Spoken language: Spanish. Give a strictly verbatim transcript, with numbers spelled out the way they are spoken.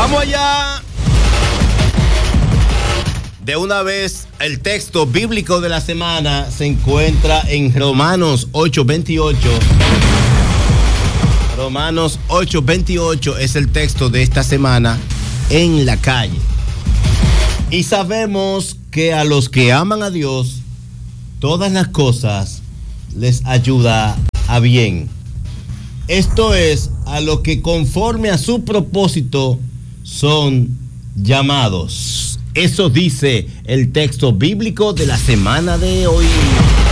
Vamos allá. De una vez, el texto bíblico de la semana se encuentra en Romanos ocho veintiocho. Romanos ocho veintiocho es el texto de esta semana en la calle. Y sabemos que a los que aman a Dios, todas las cosas les ayuda a bien. Esto es, a los que conforme a su propósito son llamados. Eso dice el texto bíblico de la semana de hoy.